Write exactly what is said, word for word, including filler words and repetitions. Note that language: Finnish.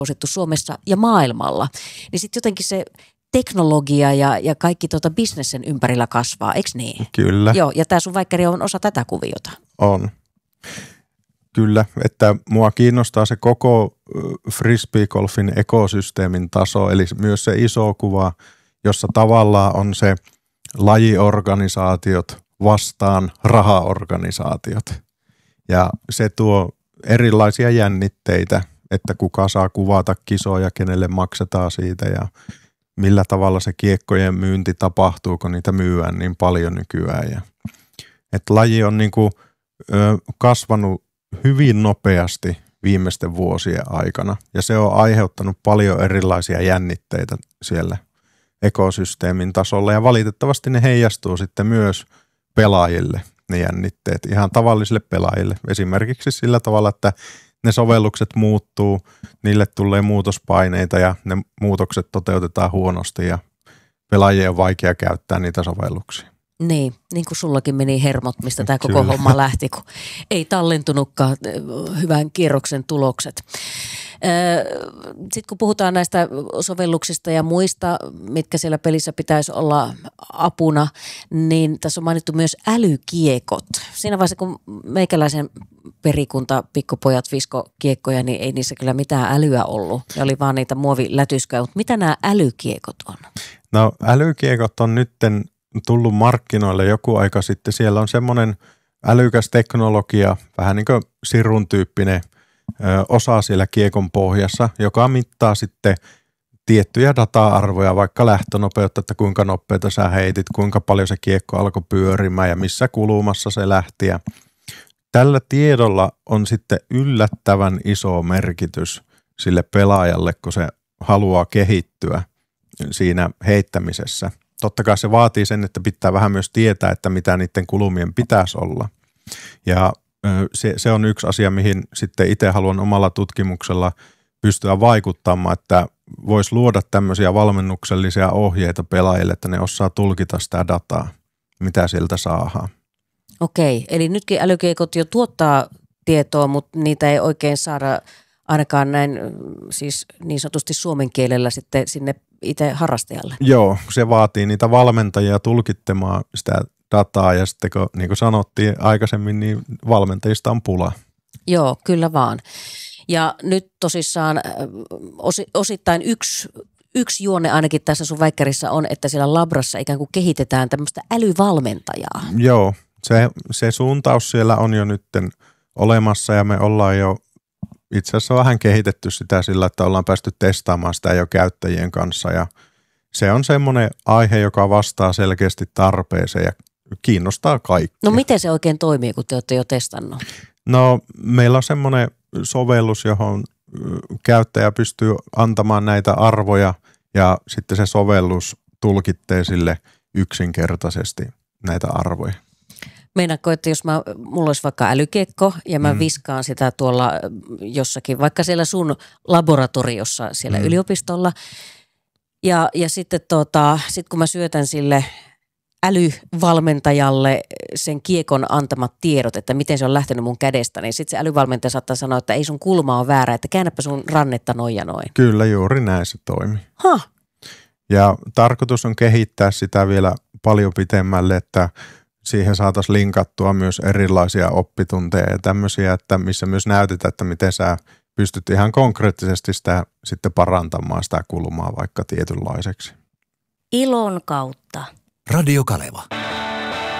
suosittu Suomessa ja maailmalla. Niin sitten jotenkin se teknologia ja, ja kaikki tuota bisnessen ympärillä kasvaa, eikö niin? Kyllä. Joo, ja tämä sun väikkäri on osa tätä kuviota. On. Kyllä, että mua kiinnostaa se koko frisbeegolfin ekosysteemin taso, eli myös se iso kuva, jossa tavallaan on se lajiorganisaatiot vastaan rahaorganisaatiot. Ja se tuo erilaisia jännitteitä, että kuka saa kuvata kisoja, kenelle maksetaan siitä ja millä tavalla se kiekkojen myynti tapahtuu, kun niitä myyään niin paljon nykyään. Ja, että laji on niin kuin, ö, kasvanut hyvin nopeasti viimeisten vuosien aikana ja se on aiheuttanut paljon erilaisia jännitteitä siellä ekosysteemin tasolla ja valitettavasti ne heijastuu sitten myös pelaajille, ne jännitteet, ihan tavallisille pelaajille. Esimerkiksi sillä tavalla, että ne sovellukset muuttuu, niille tulee muutospaineita ja ne muutokset toteutetaan huonosti ja pelaajien on vaikea käyttää niitä sovelluksia. Niin, niin kuin sullakin meni hermot, mistä tämä koko Kyllä. homma lähti, kun ei tallentunutkaan hyvän kierroksen tulokset. Sitten kun puhutaan näistä sovelluksista ja muista, mitkä siellä pelissä pitäisi olla apuna, niin tässä on mainittu myös älykiekot. Siinä vaiheessa, kun meikäläisen perikunta, pikkupojat visko kiekkoja, niin ei niissä kyllä mitään älyä ollut. Ne oli vaan niitä muovilätysköjä, mutta mitä nämä älykiekot on? No älykiekot on nytten tullut markkinoille joku aika sitten. Siellä on semmoinen älykäs teknologia, vähän niin kuin sirun tyyppinen ö, osa siellä kiekon pohjassa, joka mittaa sitten tiettyjä data-arvoja, vaikka lähtönopeutta, että kuinka nopeita sä heitit, kuinka paljon se kiekko alkoi pyörimään ja missä kulmassa se lähti. Ja tällä tiedolla on sitten yllättävän iso merkitys sille pelaajalle, kun se haluaa kehittyä siinä heittämisessä. Totta kai se vaatii sen, että pitää vähän myös tietää, että mitä niiden kulumien pitäisi olla. Ja se, se on yksi asia, mihin sitten itse haluan omalla tutkimuksella pystyä vaikuttamaan, että voisi luoda tämmöisiä valmennuksellisia ohjeita pelaajille, että ne osaa tulkita sitä dataa, mitä sieltä saadaan. Okei, eli nytkin älykiekot jo tuottaa tietoa, mutta niitä ei oikein saada ainakaan näin siis niin sanotusti suomen kielellä sitten sinne itse harrastajalle. Joo, se vaatii niitä valmentajia tulkittamaan sitä dataa ja sitten kun, niin kuin sanottiin aikaisemmin, niin valmentajista on pula. Joo, kyllä vaan. Ja nyt tosissaan osi, osittain yksi, yksi juone ainakin tässä sun väikkärissä on, että siellä labrassa ikään kuin kehitetään tämmöistä älyvalmentajaa. Joo, se, se suuntaus siellä on jo nytten olemassa ja me ollaan jo itse asiassa vähän kehitetty sitä sillä, että ollaan päästy testaamaan sitä jo käyttäjien kanssa ja se on semmoinen aihe, joka vastaa selkeästi tarpeeseen ja kiinnostaa kaikkia. No miten se oikein toimii, kun te olette jo testannut? No meillä on semmoinen sovellus, johon käyttäjä pystyy antamaan näitä arvoja ja sitten se sovellus tulkittee sille yksinkertaisesti näitä arvoja. Meinaatko, että jos mä, mulla olisi vaikka älykiekko ja mä mm. viskaan sitä tuolla jossakin, vaikka siellä sun laboratoriossa siellä mm. yliopistolla ja, ja sitten tota, sit kun mä syötän sille älyvalmentajalle sen kiekon antamat tiedot, että miten se on lähtenyt mun kädestä, niin sitten se älyvalmentaja saattaa sanoa, että ei sun kulma ole väärä, että käännäpä sun rannetta noin ja noin. Kyllä, juuri näin se toimii. Huh. Ja tarkoitus on kehittää sitä vielä paljon pitemmälle, että siihen saataisiin linkattua myös erilaisia oppitunteja ja tämmöisiä, että missä myös näytetään, että miten sä pystyt ihan konkreettisesti sitä sitten parantamaan sitä kulmaa vaikka tietynlaiseksi. Ilon kautta. Radio Kaleva.